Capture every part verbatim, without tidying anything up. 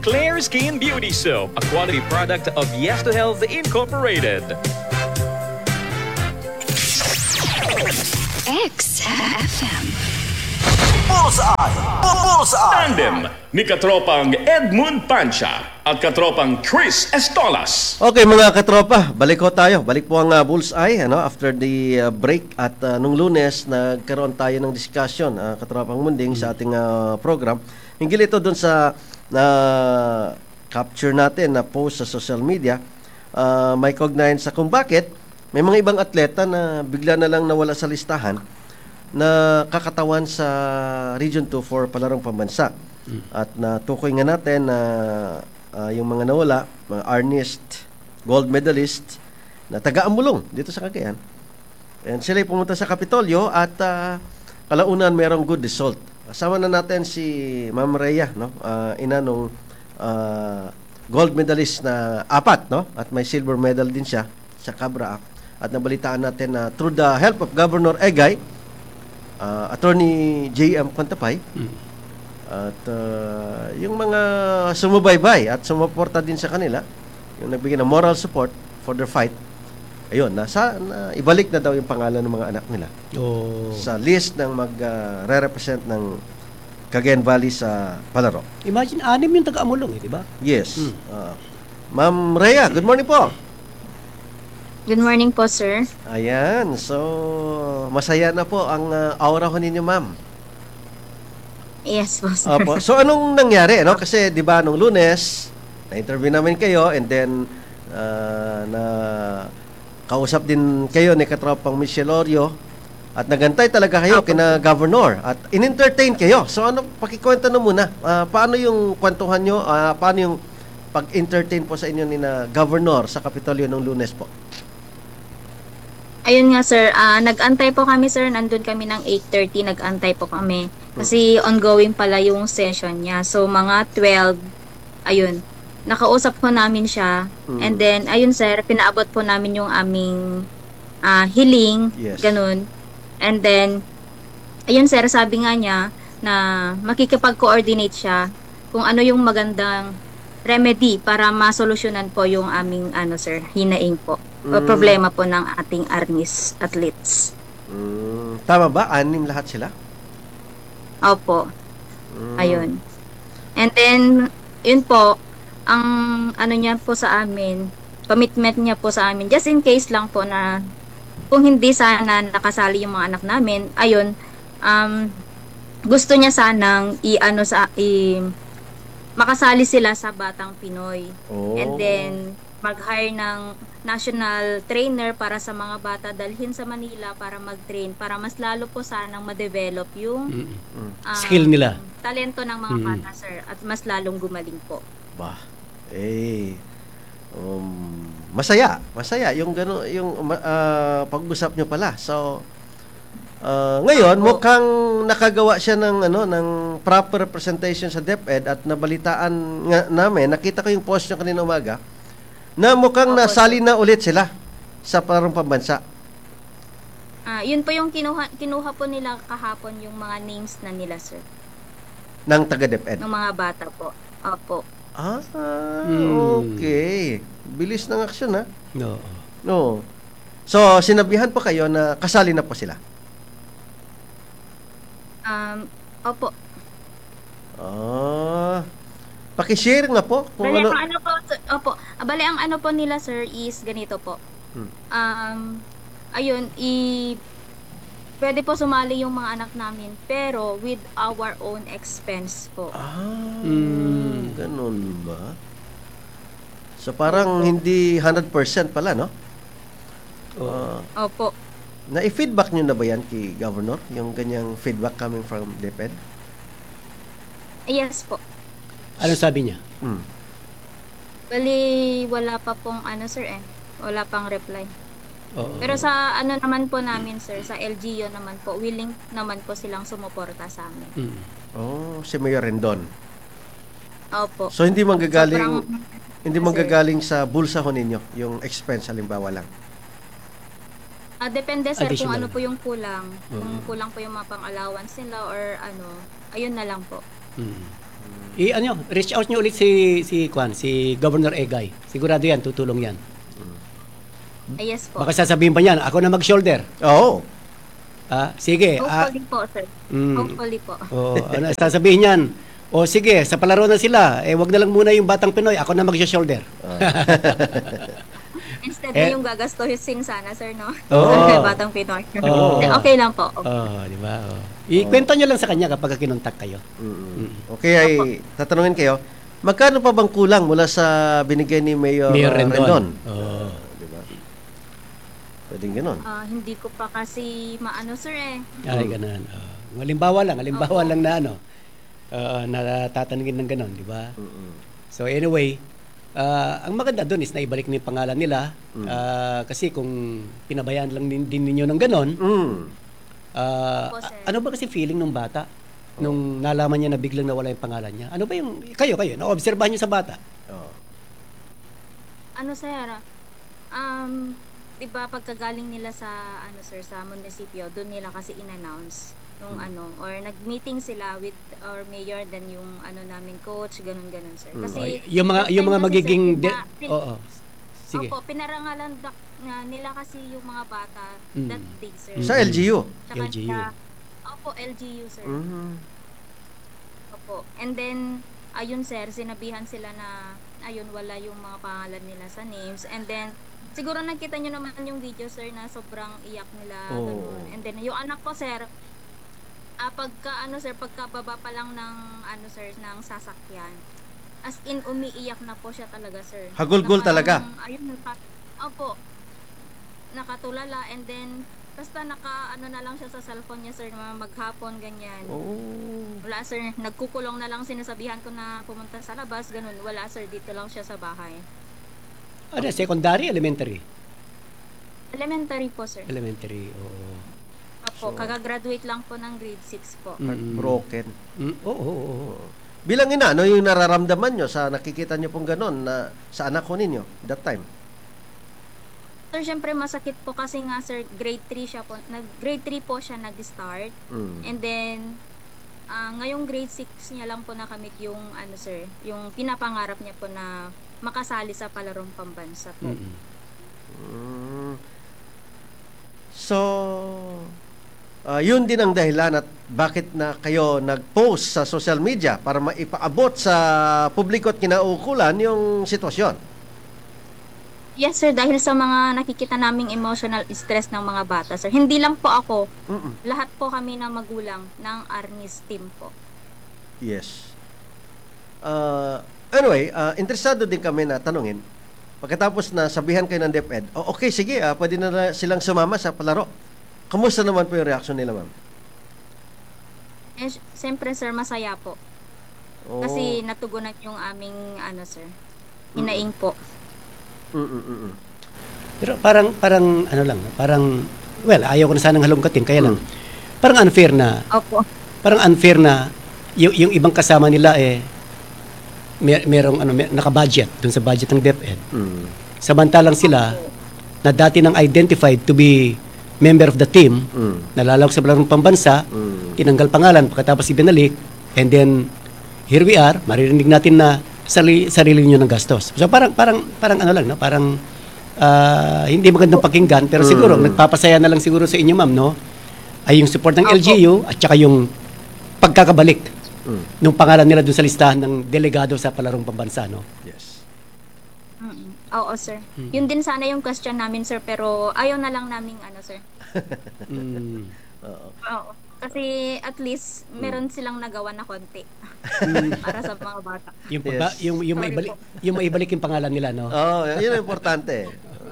Claire Skin Beauty Soap, a quality product of Yes to Health Incorporated. X F M. Bullseye! Bullseye! Tandem ni katropang Edmund Pancha at katropang Chris Estolas. Okay mga katropa, balik ko tayo. Balik po ang uh, Bullseye ano, after the uh, break at uh, nung Lunes nagkaroon tayo ng discussion uh, katropang munding sa ating uh, program. Hinggil ito dun sa na uh, capture natin na post sa social media. Uh, may kaugnayan sa kung bakit may mga ibang atleta na bigla na lang nawala sa listahan na kakatawan sa Region two for palarong pambansa. Mm. At natukoy nga natin na uh, yung mga nawala, mga arnist, gold medalist na taga-Amulong dito sa Cagayan. And sila ay pumunta sa Kapitolyo at uh, kalaunan merong good result. Kasama na natin si Ma'am Rhea, no? Uh, ina nung uh, gold medalist na apat, no? At may silver medal din siya sa Cabra. At nabalitaan natin na through the help of Governor Egay, uh, Attorney J M Quantapay, mm. at uh, yung mga sumubaybay at sumuporta din sa kanila, yung nagbigay ng moral support for their fight, ayun, nasa, na, ibalik na daw yung pangalan ng mga anak nila oh. sa list ng mag-re-represent uh, ng Cagayan Valley sa palaro. Imagine, anim yung taga-Amulong, eh, di ba? Yes. Mm. Uh, Ma'am Rhea, good morning po. Good morning po, sir. Ayan, so masaya na po ang uh, aura ho ninyo, ma'am. Yes po, sir. Opo. So anong nangyari, no? Kasi 'di ba nung Lunes, na-interview namin kayo and then uh, na kausap din kayo ni Katropang Michelle Orio at nagantay talaga kayo kina Governor at in-entertain kayo. So ano, pakikwento na muna. Uh, paano yung kwentuhan nyo? Uh, paano yung pag-entertain po sa inyo ni na Governor sa Kapitolyo nung Lunes po? Ayun nga, sir. Uh, nag-antay po kami, sir. Nandun kami ng eight thirty. Nag-antay po kami. Kasi ongoing pala yung session niya. So, mga twelve, ayun. Nakausap po namin siya. Mm. And then, ayun, sir, pinaabot po namin yung aming uh, hiling. Yes. Ganun. And then, ayun, sir, sabi nga niya na makikipag-coordinate siya kung ano yung magandang remedy para masolusyonan po yung aming, ano, sir, hinaing po. O Mm. problema po ng ating arnis athletes. Mm, tama ba? Anim lahat sila? Opo. Mm. Ayun. And then, yun po, ang ano niya po sa amin, commitment niya po sa amin, just in case lang po na kung hindi sana nakasali yung mga anak namin, ayun, um, gusto niya sanang i-ano sa, i, makasali sila sa Batang Pinoy. Oh. And then, mag-hire ng national trainer para sa mga bata dalhin sa Manila para mag-train para mas lalo po sanang ma-develop yung mm. um, skill nila, talento ng mga mm. bata, sir, at mas lalong gumaling po. Bah. Eh um, masaya, masaya yung gano yung uh, pag-usap niyo pala. So uh, ngayon Opo. mukhang nakagawa siya ng ano ng proper representation sa DepEd at nabalitaan nga namin, nakita ko yung post niyo kanina umaga na mukhang Opo, nasali na ulit sila sa parang pambansa. Ah, yun po yung kinuha kinuha po nila kahapon yung mga names na nila, sir. Ng taga-DepEd. Ng mga bata po. Opo. Ah, Hmm. okay. Bilis ng aksyon, ha? no. No. So, sinabihan pa kayo na kasali na po sila. Um, opo. Ah. Paki-share nga po kung Bale, ano. ang ano po, sir, opo. Ah, Bale, ang ano po nila, sir, is ganito po. Hmm. Um, ayun, i pwede po sumali yung mga anak namin, pero with our own expense po. Ah, Mm. ganun ba? So, parang hindi one hundred percent pala, no? Ah, Opo. na-feedback nyo na ba yan kay Governor? Yung ganyang feedback coming from DepEd? Yes po. Ano sabi niya? Hmm. Bali, wala pa pong ano, sir, eh. Wala pang reply. Oo. Pero sa ano naman po namin, sir, sa L G U naman po, willing naman po silang sumuporta sa amin. Mm. Oh, si Mayor Rendon. Opo. So, hindi manggagaling, Sobrang- hindi Sir. manggagaling sa bulsa ho ninyo, yung expense halimbawa lang. Ah, depende, sir, kung Additional. ano po yung kulang. Kung Mm. kulang po yung mga pang-allowance nila or ano, ayun na lang po. Mm. I ano, reach out nyo ulit si si Kwan, si Governor Egay. Sigurado yan, tutulong yan. Ay, yes po. Baka sasabihin pa niyan, ako na mag-shoulder. Oo. Ah, sige. Ah, Hopefully po, sir. mm, Hopefully po. oh, ano, sasabihin niyan, o sige, sa palaro na sila, eh wag na lang muna yung Batang Pinoy, ako na mag-shoulder. Instead Eh. na yung gagastusin sana, sir, no? Oo. Sa Batang Pinoy. Oo. Okay lang po. Okay. Oh, di ba? Oh. Ikwento niyo lang sa kanya kapag kinontak kayo. Mm-mm. Okay, ay tatanungin kayo, magkano pa bang kulang mula sa binigay ni Mayor, Mayor uh, Rendon. Rendon? Oh. Di ba? Pwedeng ganun. Ah, hindi ko pa kasi maano, sir, eh. Ay, ganun. Oh. Halimbawa lang, halimbawa Opo. lang na ano, uh, natatanungin ng ganun, di ba? Mm-mm. So anyway, ah, ang maganda doon is naibalik na yung pangalan nila. Ah, kasi kung pinabayaan lang din, din ninyo ng ganon, Mm. ah, Opo, sir. ano ba kasi feeling ng bata? Nung nalaman niya na biglang nawala yung pangalan niya. Ano ba yung, kayo, kayo, na-obserbahan niyo sa bata? Oo. Ano, sir, um, di ba pagkagaling nila sa, ano, sir, sa munisipyo, doon nila kasi in-announce yung ano, or nag-meeting sila with our mayor, then yung ano namin coach, ganun-ganun, sir. Kasi, Oh, yung mga that yung time mga kasi, magiging sir, de- pina- pin- Oo. Sige. Opo, pinarangalan dak- na nila kasi yung mga bata Mm. that day, sir. Sa L G U? Tsaka L G U. na- Opo, L G U, sir. Mhm. Opo. And then, ayun, sir, sinabihan sila na, ayun, wala yung mga pangalan nila sa names. And then, siguro nakita nyo naman yung video, sir, na sobrang iyak nila. Oo. Ganun. And then, yung anak ko, sir, ah, pagka, ano, sir, pagkababa pa lang ng, ano, sir, ng sasakyan, as in, umiiyak na po siya talaga, sir. Hagulgul Na talaga? parang, Ayun, naka, opo, nakatulala. And then, basta naka, ano na lang siya sa cellphone niya, sir, na maghapon, ganyan. Oh. Wala, sir. Nagkukulong na lang, sinasabihan ko na pumunta sa labas, ganun. Wala, sir. Dito lang siya sa bahay. Ano, secondary, elementary? Elementary po, sir. Elementary, oo. Opo, kagagraduate lang po ng grade six po. Mm. Broken. Mm, oo, oo, oo. Bilang ina, ano yung nararamdaman nyo sa nakikita nyo pong ganon na sa anak ko ninyo that time? Sir, syempre masakit po kasi nga, sir, grade three siya po. Nag, grade three po siya nag-start. Mm. And then, ah, ngayong grade six niya lang po nakamit yung, ano, sir, yung pinapangarap niya po na makasali sa palarong pambansa po. Mm-mm. Mm. So, ah, yun din ang dahilan at bakit na kayo nag-post sa social media para maipaabot sa publiko at kinaukulan yung sitwasyon. Yes, sir, dahil sa mga nakikita naming emotional stress ng mga bata, sir. Hindi lang po ako, Mm-mm. lahat po kami na magulang ng Arnis team po. Yes. Uh, anyway, uh, interesado din kami na tanungin. Pagkatapos na sabihan kayo ng DepEd, oh, okay, sige, ah, pwede na silang sumama sa palaro. Kamusta naman po yung reaction nila, ma'am? Eh, sy- siyempre, sir, masaya po. Oh. Kasi natugunan yung aming, ano, sir, hinaing po. Mm-mm-mm. Pero parang, parang, ano lang, parang, well, ayaw ko na sanang halongkatin, kaya lang, parang unfair na, Opo. parang unfair na, yung, yung ibang kasama nila eh, mer merong, ano, mer naka-budget, dun sa budget ng DepEd. Mm. Samantalang sila, na dati nang identified to be member of the team, Mm. nalalawag sa palarong pambansa, Mm. tinanggal pangalan, pagkatapos ibinalik, and then, here we are, maririnig natin na sarili, sarili nyo ng gastos. So parang, parang, parang ano lang, no? Parang, ah, hindi magandang pakinggan, pero siguro, nagpapasaya na lang siguro sa inyo, ma'am, no? Ay yung support ng Opo. L G U, at saka yung pagkakabalik Mm. nung pangalan nila dun sa listahan ng delegado sa palarong pambansa, no? Yes. Mm-mm. Oo, sir. Yun din sana yung question namin, sir, pero ayaw na lang naming, ano, sir. Mm. Oo. Oo. Kasi at least meron silang nagawa na konti para sa mga bata. Yung, pagba, Yes. yung, yung, Sorry maibalik, po. yung maibalik yung pangalan nila, no? Oh, yun ang importante.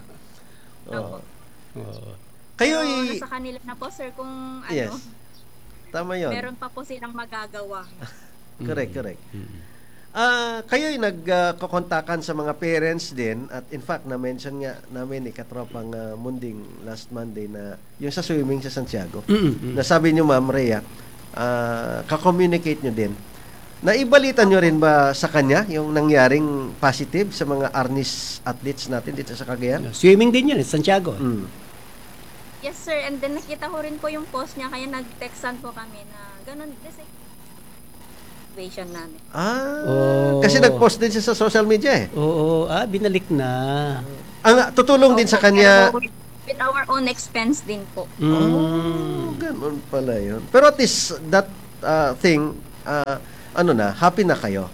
Oo. Oo. Kayo Pero i- nasa kanila na po, sir, kung ano, Yes. Tama yun. meron pa po silang magagawa. Correct, correct. Ah, kayo yung nagkakontakan sa mga parents din at in fact na-mention nga namin ni Katropang ah, Munding last Monday na yung sa swimming sa Santiago. Mm-mm. Nasabi niyo, Ma'am Rhea, ah, ka-communicate niyo din. Naibalita niyo rin ba sa kanya yung nangyaring positive sa mga Arnis athletes natin dito sa Cagayan? Swimming din yun, eh, Santiago. Mm. Yes, sir. And then nakita ko rin po yung post niya, kaya nag-textan po kami na ganun. Kasi situation namin. Ah, Oh. kasi nag-post din siya sa social media eh. Oo, ah, binalik na. Ang tutulong din sa Opo, kanya. pero with, with our own expense din po. Mm. Oh, ganun pala yun. Pero at least that uh, thing, uh, ano na, happy na kayo.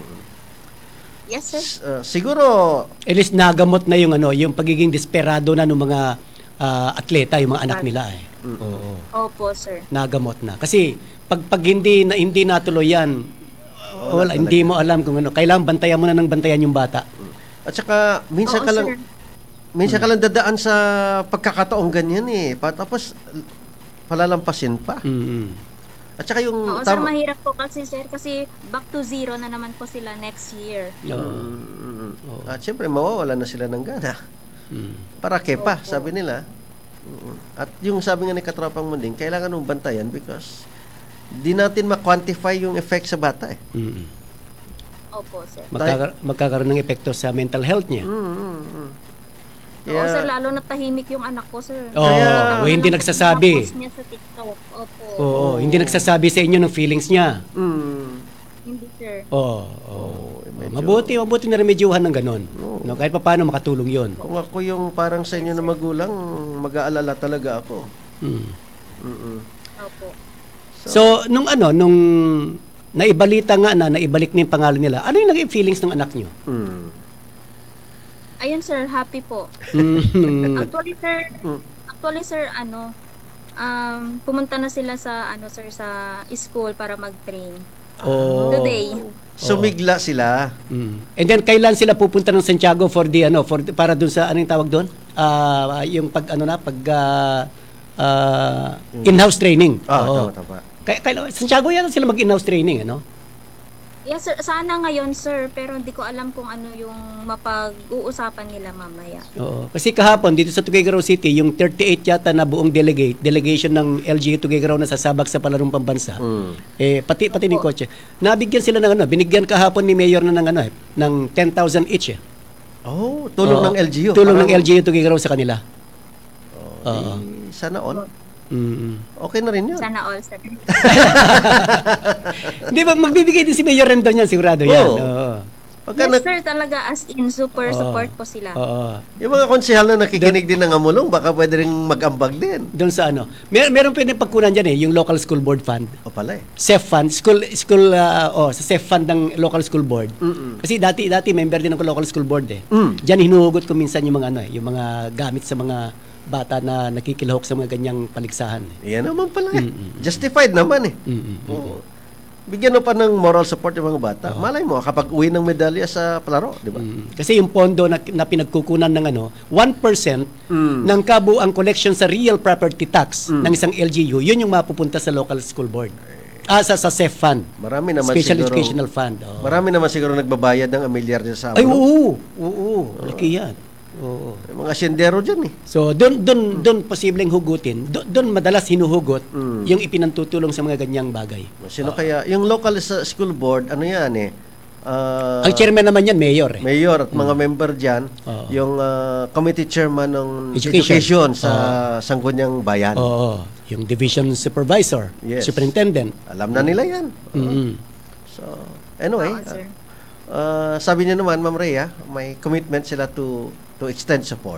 Yes, sir. S- uh, siguro, At least nagamot na yung ano, yung pagiging desperado na ng mga ah, atleta, yung mga anak nila eh. Oo. Opo, sir. Nagamot na. Kasi pag pag hindi na hindi natuloy yan, wala, hindi mo alam kung ano. Kailangan bantayan mo na ng bantayan yung bata. at saka, minsan Oo, ka lang, sir. minsan ka lang dadaan sa pagkakataong ganyan eh. Pa- Tapos, palalampasin pa. Mm. At saka yung, Oo, sir, tama- mahirap po kasi, sir, kasi back to zero na naman po sila next year. Oo. Mm, At siyempre, mawawala na sila ng gana. Mm. Para ke pa, sabi nila. Mm. At yung sabi nga ni Katropang Munding, kailangan mong bantayan because di natin ma-quantify yung effect sa bata eh. Mm. Opo, sir. Magkaka- magkakaroon ng epekto sa mental health niya. Mm, mm, mm. Oo, sir, lalo na tahimik yung anak ko, sir. Oo, Kaya- o hindi nagsasabi. Post niya sa TikTok. Opo. Oo, hindi nagsasabi sa inyo ng feelings niya. mm, Hindi, sir. Oo. oo. eh, medyo- Mabuti, mabuti na remedyohan ng ganun. No, kahit pa paano makatulong 'yon. Kung ako yung parang sa inyo na magulang, mag-aalala talaga ako. Mm. Mm-mm. Opo. So, nung ano, nung naibalita nga na naibalik na yung pangalan nila, ano yung naging feelings ng anak niyo? Mm. Ayun, sir, happy po. Mm. Actually, sir, Mm. actually, sir, ano, um, pumunta na sila sa, ano, sir, sa school para mag-train. Oh. Today. Sumigla sila. Mm. And then kailan sila pupunta ng Santiago for the ano, for the- para dun sa ano yung tawag doon? Ah, yung pag ano na, pag ah, ah, in-house training. Ah, Oo. tama, tama. Kaya, kaya Santiago yan sila mag in-house training, ano? Yes, sir, sana ngayon, sir, pero hindi ko alam kung ano yung mapag-uusapan nila mamaya. Oo. Kasi kahapon dito sa Tuguegarao City, yung thirty-eight yata na buong delegate, delegation ng L G U Tuguegarao na sasabak sa palarong pambansa. Mm. Eh pati pati ng kotse. Nabigyan sila ng ano, binigyan kahapon ni Mayor na ng ano eh, ng ten thousand each eh. Oh, tulong Oo. ng L G U. Tulong ng Parang- L G U Tuguegarao sa kanila. Oo. Eh, sana all. Mm. Okay na rin yun. Sana all, sir. Di ba magbibigay din si Mayor Rendon yan, sigurado yan. Oo. Oo. Pagka Yes, nag- sir, talaga as in super Oo. support po sila. Oo. yung mga konsehal na nakikinig din ng amulong, baka pwede rin mag-ambag din. Doon sa ano. Mer meron pwedeng pagkunan dyan eh, yung local school board fund. O pala eh. S E F fund, school school uh, oh, sa S E F fund ng local school board. Mm-mm. Kasi dati dati member din ng local school board eh. Mm. Diyan hinuhugot ko minsan yung mga ano eh, yung mga gamit sa mga bata na nakikilahok sa mga ganyang paligsahan. Eh. Yan naman pala eh. Justified naman eh. Mm-mm. Oo. Bigyan mo pa ng moral support yung mga bata. Malay mo, kapag uwi ng medalya sa palaro, di ba? Mm. Kasi yung pondo na, na pinagkukunan ng ano, one percent Mm. ng kabuang collection sa real property tax ng isang L G U, yun yung mapupunta sa local school board. Ah, sa, sa S E F fund. Marami naman Special siguro. Educational Fund. Oo. Marami naman siguro nagbabayad ng amilyar dyan sa Ay, amulong. oo. Oo. Malaki yan. Oo. Yung mga sendero dyan eh. So, doon doon doon posibleng hugutin. Doon doon madalas hinuhugot yung ipinantutulong sa mga ganyang bagay. Sino kaya? Yung local sa school board, ano yan eh? Ah, Ang chairman naman yan, mayor eh. mayor at mga member dyan, Oo. yung ah, committee chairman ng Education. education, sa Sangguniang Bayan. Oo. Yung division supervisor, Yes. superintendent. Alam na nila yan. Mm. So, anyway, Oo, sir. ah, sabi niyo naman, Ma'am Rhea, may commitment sila to to extend support.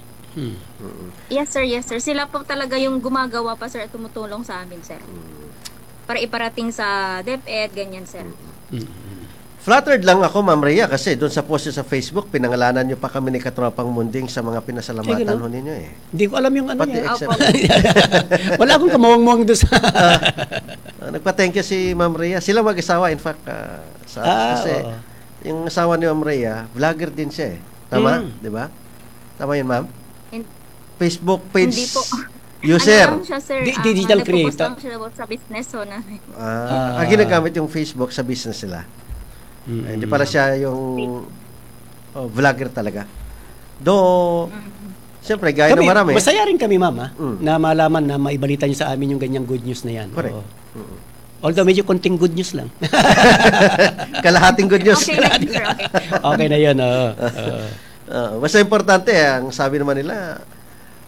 Yes, sir, yes, sir. Sila po talaga yung gumagawa pa, sir, at tumutulong sa amin, sir. Para iparating sa DepEd, ganyan, sir. Flattered lang ako, Ma'am Rhea, kasi doon sa post niyo sa Facebook, pinangalanan niyo pa kami ni Katropang Munding sa mga pinasalamatan Sige, no? ho ninyo eh. Hindi ko alam yung ano Pati yan. except, Opo. Wala akong kamuwang-muwang doon sa... Ah, nagpa-thank you si Ma'am Rhea. Sila mag-asawa, in fact, ah, sa, Ah, kasi oo. yung asawa ni Ma'am Rhea, vlogger din siya eh. Tama? Mm. Di ba? Tama yun, Ma'am? Hin- Facebook page Hindi po. user. Ano lang siya, sir? Di- ah, digital nagpo-post creator. lang siya about sa business, so namin. Ah, Ah. ah, ginagamit yung Facebook sa business nila. Mm. Eh, hindi pala siya yung oh, vlogger talaga. Do, siyempre, gaya ng Kami, marami. masaya rin kami, ma'am, ha, Mm. na malaman na maibalita niyo sa amin yung ganyang good news na yan. Correct. Oo. Although medyo konting good news lang. Kalahating good news. Okay lang, sir. Okay. Okay na yun. Oo. Oo. Ah, basta importante, eh, ang sabi naman nila,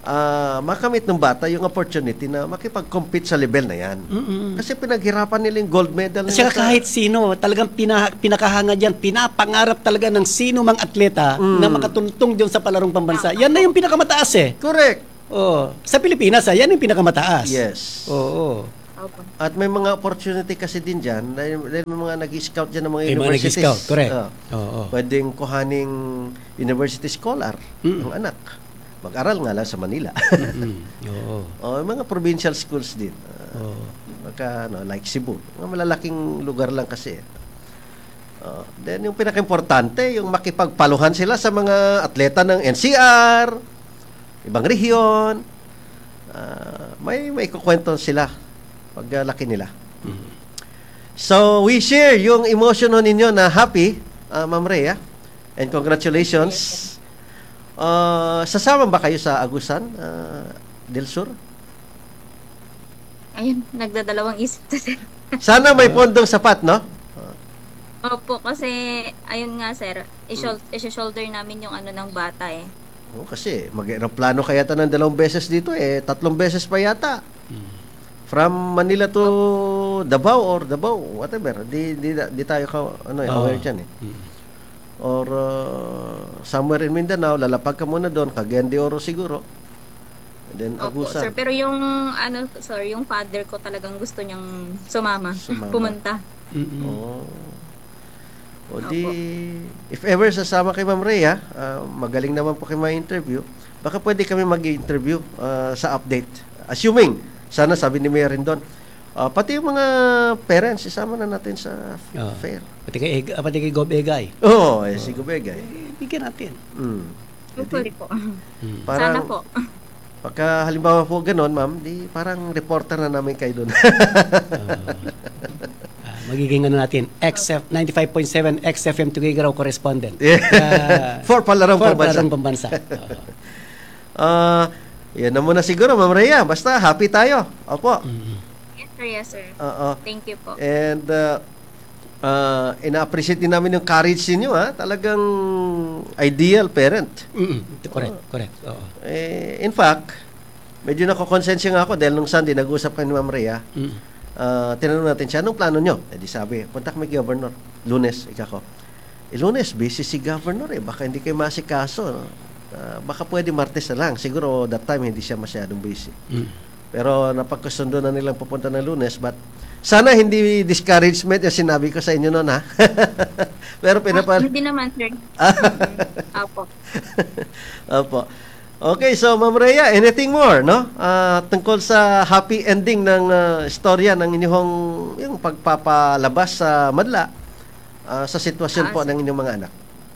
ah, makamit ng bata yung opportunity na makipag-compete sa level na yan. Kasi pinaghirapan nila yung gold medal. At nila saka kahit sino, talagang pina, pinakahanga dyan, pinapangarap talaga ng sino mang atleta na makatuntong dyan sa palarong pambansa. Yan na yung pinakamataas eh. Correct. Oh, sa Pilipinas, ah, yan yung pinakamataas. Yes. Oo. Opo. At may mga opportunity kasi din dyan, dahil, dahil may mga nag-scout dyan ng mga May mga universities. nag-scout, correct. Oo. Oo. Pwedeng kuhaning university scholar Mm. ang anak. Mag-aral nga lang sa Manila. Mm. Oo. O, mga provincial schools din. Uh, Oo. Maka, ano, like Cebu. Mga malalaking lugar lang kasi. Uh, then, yung pinaka-importante, yung makipagpaluhan sila sa mga atleta ng N C R, ibang rehiyon. Uh, may may kukwento sila pag uh, laki nila. So, we share yung emotion ninyo na happy, uh, Ma'am Rhea. And congratulations. Uh, sasama ba kayo sa Agusan, uh, Del Sur? Ayun, nagdadalawang isip to, sir. Sana may pondong sapat, no? Opo, kasi, ayun nga, sir, i-shol- i-shoulder namin yung ano ng bata eh. Oh, kasi mag-aeroplano kaya ta ng dalawang beses dito eh. Tatlong beses pa yata. From Manila to Davao or Davao, whatever. Di, di, di tayo ka, ano, eh, aware dyan eh. Or uh, somewhere in Mindanao, lalapag ka muna doon, Cagayan de Oro siguro. And then Opo, Agusan. sir, pero yung, ano, sir, yung father ko talagang gusto niyang sumama, Sumama. pumunta. Oh. O di, if ever sasama kay Ma'am Rhea, ah, magaling naman po kayo ma-interview, baka pwede kami mag-interview ah, sa update. Assuming, sana sabi ni Mayor rin doon, ah, pati yung mga parents, isama na natin sa Oo. fair. Pati kay, Eg- pati kay Gob Egay. Oo, oh, eh, si Gubegay. Eh, bigyan natin. Mm. Hopefully po. Parang, Sana po. pagka halimbawa po ganon, ma'am, di parang reporter na namin kayo doon. Ah, magiging ano natin, X F ninety-five point seven X F M Tuguegarao correspondent. Yeah. Ah, For palarong for pambansa. palarong pambansa. Oo. Ah, yan na muna siguro, Ma'am Rhea. Basta happy tayo. Opo. Yes, sir, yes, sir. Oo. Thank you po. And uh, uh, ina-appreciate din namin yung courage ninyo, ha? Talagang ideal parent. Mm-mm. Correct, correct. Oo. Eh, in fact, medyo nakokonsensya nga ako dahil nung Sunday nag-usap kami ni Ma'am Rhea. Mm. Uh, tinanong natin siya, anong plano nyo? Eh di sabi, punta kami kay Governor. Lunes, ikako. Eh, Lunes, busy si Governor eh. Baka hindi kayo masikaso. No? Uh, baka pwede Martes na lang. Siguro that time hindi siya masyadong busy. Mm. Pero napagkasundo na nilang pupunta ng Lunes. But sana hindi discouragement yung sinabi ko sa inyo noon, ha? Pero Ah, pinapal... hindi naman, sir. Opo. Opo. Okay, so Ma'am Rhea, anything more, no? Ah, tungkol sa happy ending ng ah, istorya ng inyong yung pagpapalabas sa madla ah, sa sitwasyon Ah, po ng inyong mga anak.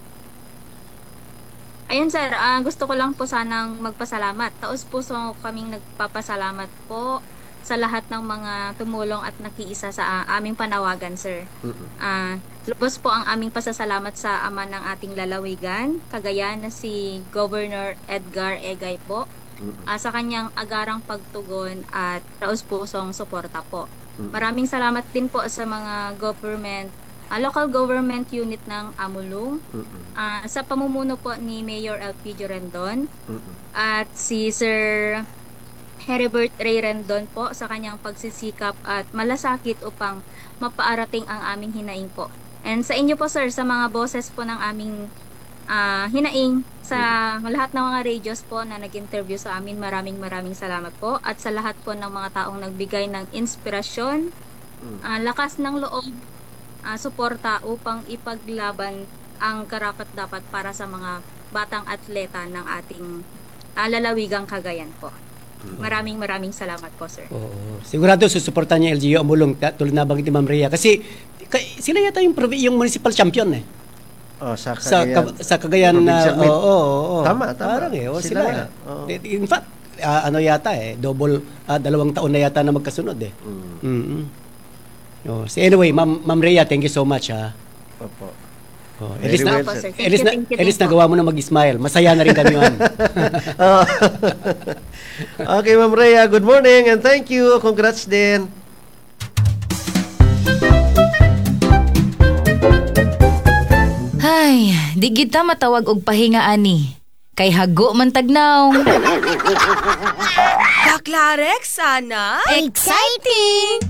Ayun, sir, ah, gusto ko lang po sanang magpasalamat. Taos puso kaming nagpapasalamat po sa lahat ng mga tumulong at nakiisa sa ah, aming panawagan, sir. Ah, lubos po ang aming pasasalamat sa ama ng ating lalawigan, Cagayan, na si Governor Edgar Egay po, ah, sa kanyang agarang pagtugon at taos pusong suporta po. Maraming salamat din po sa mga government, ah, local government unit ng Amulong, ah, sa pamumuno po ni Mayor Elpidio Rendon at si Sir Heribert Ray Rendon po sa kanyang pagsisikap at malasakit upang mapaarating ang aming hinaing po. And sa inyo po, sir, sa mga boses po ng aming ah, hinaing, sa lahat ng mga radios po na nag-interview sa amin, maraming maraming salamat po. At sa lahat po ng mga taong nagbigay ng inspirasyon, ah, lakas ng loob, ah, suporta upang ipaglaban ang karapat-dapat para sa mga batang atleta ng ating ah, lalawigang Cagayan po. Maraming maraming salamat po, sir. Oo. Sigurado susuportahan niya L G U Amulong ta- tulad na banggit ni Ma'am Rhea kasi ka- sila yata yung provi- yung municipal champion eh. Oh, sa Sa Cagayan. Ka- sa Cagayan na Provincial meet. oo, oo, oo. Tama, tama. Parang eh, oh, Sila sila. nga, oo. eh. In fact, ah, ano yata eh, double ah, dalawang taon na yata na magkasunod eh. Mm. Oh, so anyway, Ma'am Ma'am Rhea, thank you so much ha. Opo. Oh, at Very least na, well Opo, said. sir. Thank at least you, na, thank you, at least thank you. nagawa mo na mag-smile. Masaya na rin kami, ma'am. Oh. Okay, Ma'am Rhea, good morning and thank you. Congrats din. Hay, di kita matawag og pahinga ani. Kay hago man tagnaw. Bakla Rex, sana? Exciting!